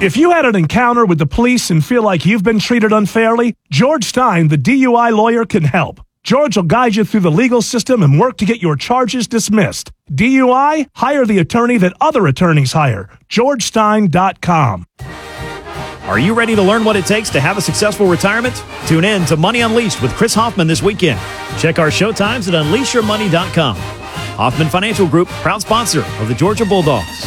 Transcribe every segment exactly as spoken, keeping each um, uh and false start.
If you had an encounter with the police and feel like you've been treated unfairly, George Stein, the D U I lawyer, can help. George will guide you through the legal system and work to get your charges dismissed. D U I? Hire the attorney that other attorneys hire. george stein dot com. Are you ready to learn what it takes to have a successful retirement? Tune in to Money Unleashed with Chris Hoffman this weekend. Check our show times at unleash your money dot com. Hoffman Financial Group, proud sponsor of the Georgia Bulldogs.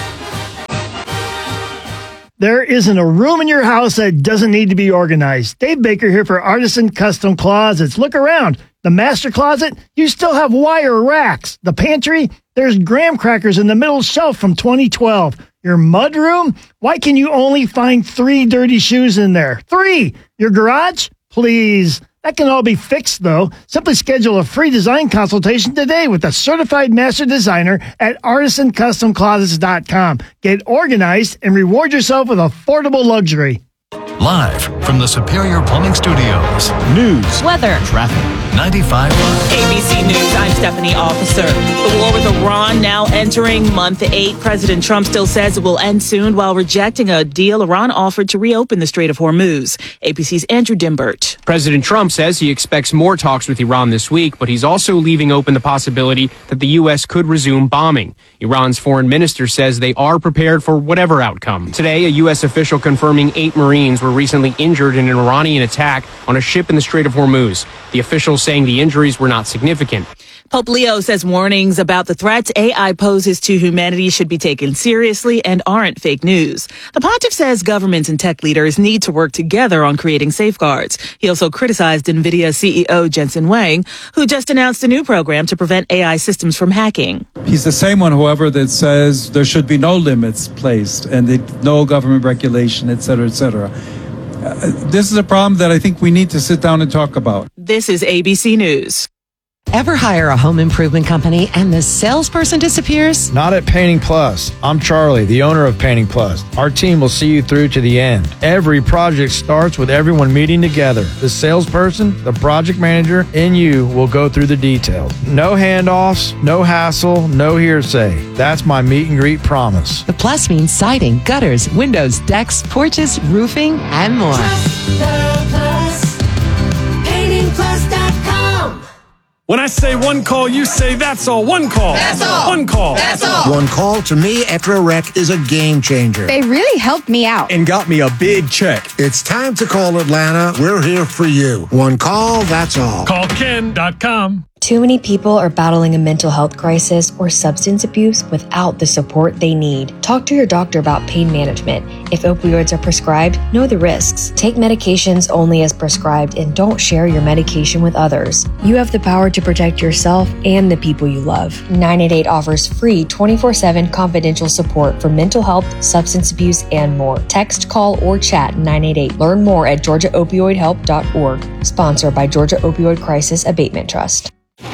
There isn't a room in your house that doesn't need to be organized. Dave Baker here for Artisan Custom Closets. Look around. The master closet, you still have wire racks. The pantry, there's graham crackers in the middle shelf from twenty twelve. Your mud room, why can you only find three dirty shoes in there? Three! Your garage? Please. That can all be fixed, though. Simply schedule a free design consultation today with a certified master designer at artisan custom closets dot com. Get organized and reward yourself with affordable luxury. Live from the Superior Plumbing Studios. News, weather, traffic. ninety-five point A B C News, I'm Stephanie Officer. The war with Iran now entering month eight. President Trump still says it will end soon while rejecting a deal Iran offered to reopen the Strait of Hormuz. A B C's Andrew Dimbert. President Trump says he expects more talks with Iran this week, but he's also leaving open the possibility that the U S could resume bombing. Iran's foreign minister says they are prepared for whatever outcome. Today, a U S official confirming eight Marines were recently injured in an Iranian attack on a ship in the Strait of Hormuz. The official saying the injuries were not significant. Pope Leo says warnings about the threats A I poses to humanity should be taken seriously and aren't fake news. The pontiff says governments and tech leaders need to work together on creating safeguards. He also criticized NVIDIA C E O Jensen Huang, who just announced a new program to prevent A I systems from hacking. He's the same one, however, that says there should be no limits placed and that no government regulation, et cetera, et cetera. Uh, this is a problem that I think we need to sit down and talk about. This is A B C News. Ever hire a home improvement company and the salesperson disappears? Not at Painting Plus. I'm Charlie, the owner of Painting Plus. Our team will see you through to the end. Every project starts with everyone meeting together. The salesperson, the project manager, and you will go through the details. No handoffs, no hassle, no hearsay. That's my meet and greet promise. The Plus means siding, gutters, windows, decks, porches, roofing, and more. Trust the Plus. painting plus dot com. When I say one call, you say that's all. One call. That's all. One call. That's all. One call to me after a wreck is a game changer. They really helped me out. And got me a big check. It's time to call Atlanta. We're here for you. One call, that's all. call ken dot com. Too many people are battling a mental health crisis or substance abuse without the support they need. Talk to your doctor about pain management. If opioids are prescribed, know the risks. Take medications only as prescribed and don't share your medication with others. You have the power to protect yourself and the people you love. nine eight eight offers free twenty-four seven confidential support for mental health, substance abuse, and more. Text, call, or chat nine eight eight. Learn more at georgia opioid help dot org. Sponsored by Georgia Opioid Crisis Abatement Trust.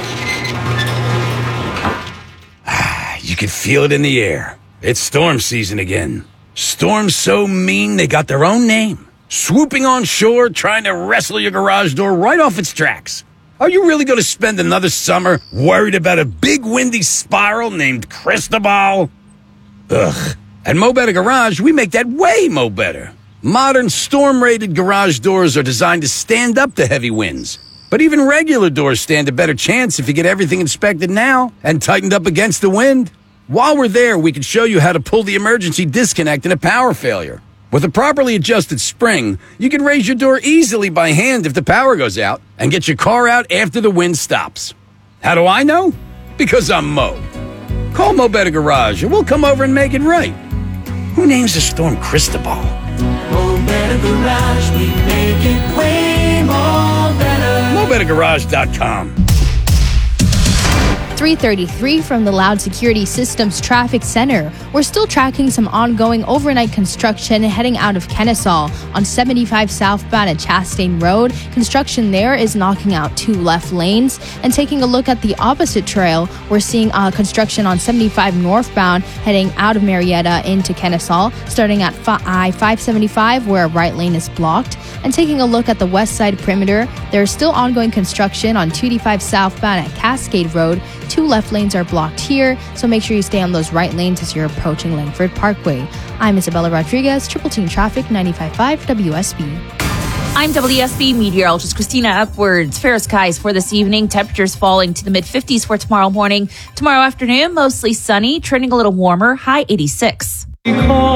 You can feel it in the air. It's storm season again. Storms so mean they got their own name. Swooping on shore, trying to wrestle your garage door right off its tracks. Are you really going to spend another summer worried about a big windy spiral named Cristobal? Ugh. At Mo Better Garage, we make that way mo better. Modern storm-rated garage doors are designed to stand up to heavy winds. But even regular doors stand a better chance if you get everything inspected now and tightened up against the wind. While we're there, we can show you how to pull the emergency disconnect in a power failure. With a properly adjusted spring, you can raise your door easily by hand if the power goes out and get your car out after the wind stops. How do I know? Because I'm Mo. Call Mo Better Garage and we'll come over and make it right. Who names the storm Cristobal? Mo Better Garage, we make it way more better. mo better garage dot com. three thirty-three from the Loud Security Systems Traffic Center. We're still tracking some ongoing overnight construction heading out of Kennesaw on seventy-five southbound at Chastain Road. Construction there is knocking out two left lanes. And taking a look at the opposite trail, we're seeing uh, construction on seventy-five northbound heading out of Marietta into Kennesaw, starting at I five seventy-five where a right lane is blocked. And taking a look at the west side perimeter, there is still ongoing construction on two eighty-five southbound at Cascade Road. Two left lanes are blocked here, so make sure you stay on those right lanes as you're approaching Langford Parkway. I'm Isabella Rodriguez, Triple Team Traffic, ninety-five point five W S B. I'm W S B meteorologist Christina Upwards. Fair skies for this evening. Temperatures falling to the mid-fifties for tomorrow morning. Tomorrow afternoon, mostly sunny, trending a little warmer, high eighty-six.